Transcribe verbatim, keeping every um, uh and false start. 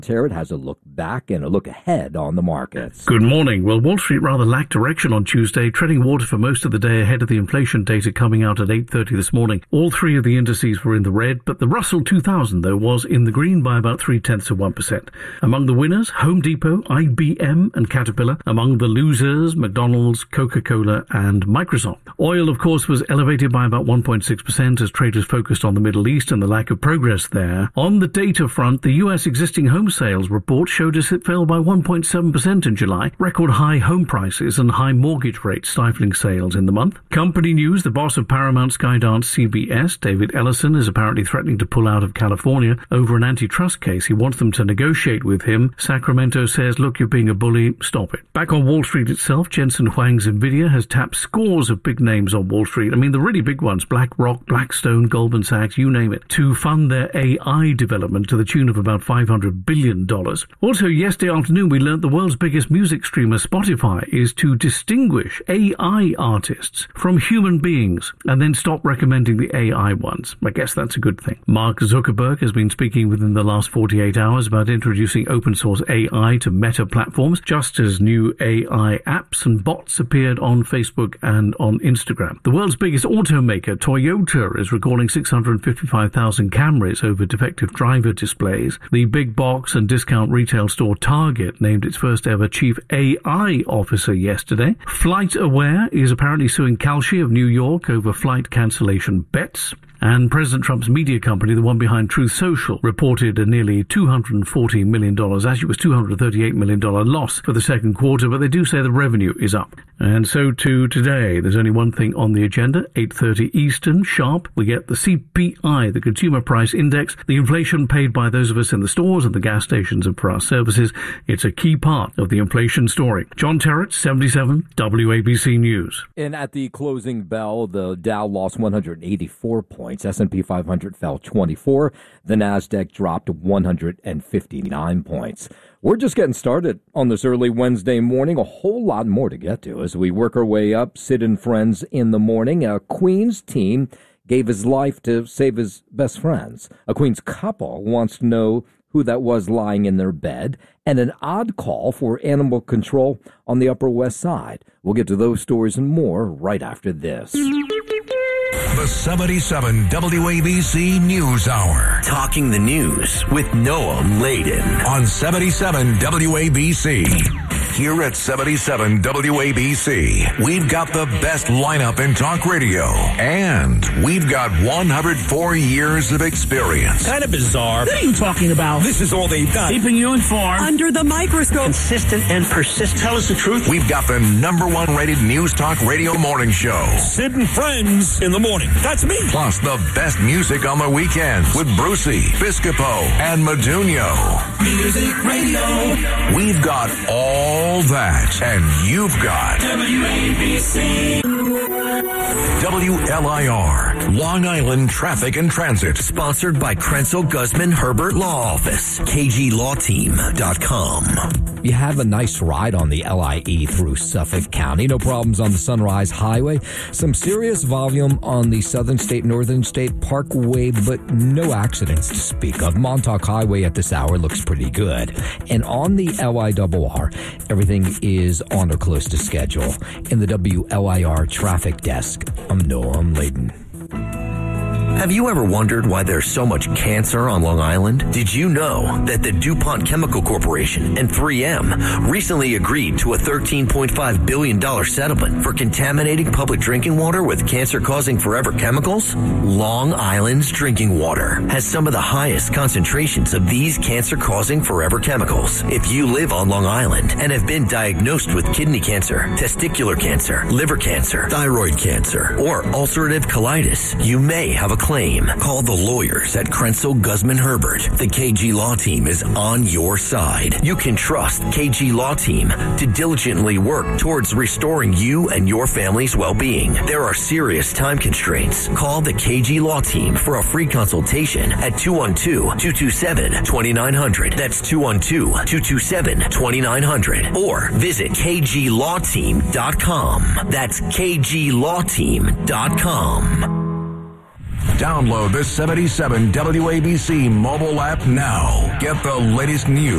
Tarrant has a look back and a look ahead on the markets. Good morning. Well, Wall Street rather lacked direction on Tuesday, treading water for most of the day ahead of the inflation data coming out at eight thirty this morning. All three of the indices were in the red, but the Russell two thousand, though, was in the green by about three-tenths of one percent. Among the winners, Home Depot, I B M and Caterpillar. Among the losers, McDonald's, Coca-Cola and Microsoft. Oil, of course, was elevated by about one point six percent as traders focused on the Middle East and the lack of progress there. On the data front, the U S existing home sales report showed us it fell by one point seven percent in July. Record high home prices and high mortgage rates stifling sales in the month. Company news, the boss of Paramount, Skydance, C B S, David Ellison, is apparently threatening to pull out of California over an antitrust case. He wants them to negotiate with him. Sacramento says, look, you're being a bully, stop it. Back on Wall Street itself, Jensen Huang's Nvidia has tapped scores of big names on Wall Street. I mean, the really big ones, BlackRock, Blackstone, Goldman Sachs, you name it, to fund their A I development to the tune of about five hundred billion dollars. Also, yesterday afternoon, we learned the world's biggest music streamer, Spotify, is to distinguish A I artists from human beings and then stop recommending the A I ones. I guess that's a good thing. Mark Zuckerberg has been speaking within the last forty-eight hours about introducing open source A I to Meta platforms, just as new A I apps and bots appeared on Facebook and on Instagram. The world's biggest automaker, Toyota, is recalling six hundred fifty-five thousand cameras over defective driver displays. The big box and discount retail store Target named its first ever chief A I officer yesterday. FlightAware is apparently suing Kalshi of New York over flight cancellation bets. And President Trump's media company, the one behind Truth Social, reported a nearly two hundred forty million dollars, actually it was two hundred thirty-eight million dollars loss for the second quarter, but they do say the revenue is up. And so too today, there's only one thing on the agenda, eight thirty Eastern, sharp, we get the C P I, the Consumer Price Index, the inflation paid by those of us in the stores and the gas stations and for our services. It's a key part of the inflation story. John Terrett, seventy-seven, W A B C News. And at the closing bell, the Dow lost one hundred eighty-four points. S and P five hundred fell twenty-four. The Nasdaq dropped one hundred fifty-nine points. We're just getting started on this early Wednesday morning. A whole lot more to get to as we work our way up. Sid and Friends in the morning. A Queens teen gave his life to save his best friends. A Queens couple wants to know who that was lying in their bed, and an odd call for animal control on the Upper West Side. We'll get to those stories and more right after this. The seventy-seven W A B C News Hour. Talking the news with Noam Laden. On seventy-seven W A B C. Here at seventy-seven W A B C, we've got the best lineup in talk radio. And we've got one hundred four years of experience. Kind of bizarre. What are you talking about? This is all they've done. Keeping you informed. Under the microscope. Consistent and persistent. Tell us the truth. We've got the number one rated news talk radio morning show. Sid and Friends in the morning. That's me. Plus the best music on the weekends with Brucey, Piscopo, and Modugno. Music radio. We've got all that, and you've got W A B C. W L I R, Long Island Traffic and Transit. Sponsored by Krenzel Guzman Herbert Law Office, K G Law Team dot com. You have a nice ride on the L I E through Suffolk County. No problems on the Sunrise Highway. Some serious volume on the Southern State, Northern State Parkway, but no accidents to speak of. Montauk Highway at this hour looks pretty good. And on the L I R R, everything is on or close to schedule. In the W L I R Traffic Desk, I'm Noam Laden. Have you ever wondered why there's so much cancer on Long Island? Did you know that the DuPont Chemical Corporation and three M recently agreed to a thirteen point five billion dollars settlement for contaminating public drinking water with cancer-causing forever chemicals? Long Island's drinking water has some of the highest concentrations of these cancer-causing forever chemicals. If you live on Long Island and have been diagnosed with kidney cancer, testicular cancer, liver cancer, thyroid cancer, or ulcerative colitis, you may have a claim. Call the lawyers at Krenzel Guzman Herbert. The K G Law Team is on your side. You can trust K G Law Team to diligently work towards restoring you and your family's well-being. There are serious time constraints. Call the K G Law Team for a free consultation at two one two, two two seven, two nine zero zero. That's two one two, two two seven, two nine zero zero. Or visit K G Law Team dot com. That's K G Law Team dot com. Download the seventy-seven W A B C mobile app now. Get the latest news